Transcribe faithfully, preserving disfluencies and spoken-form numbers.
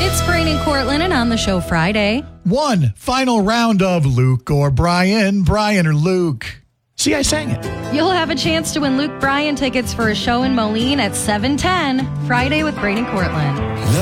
It's Brain and Cortland, and on the show Friday. One final round of Luke or Brian, Brian or Luke. See, I sang it. You'll have a chance to win Luke Bryan tickets for a show in Moline at seven ten, Friday with Brain and Cortland.